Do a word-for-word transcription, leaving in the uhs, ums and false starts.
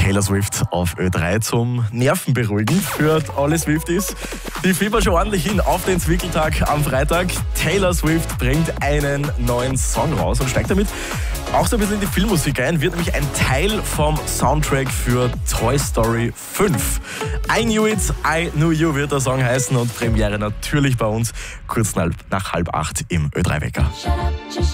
Taylor Swift auf Ö drei zum Nervenberuhigen für alle Swifties. Die fiebern schon ordentlich hin auf den Zwickeltag am Freitag. Taylor Swift bringt einen neuen Song raus und steigt damit auch so ein bisschen in die Filmmusik ein, wird nämlich ein Teil vom Soundtrack für Toy Story fünf. I Knew It, I Knew You wird der Song heißen und Premiere natürlich bei uns kurz nach halb acht im Ö drei Wecker.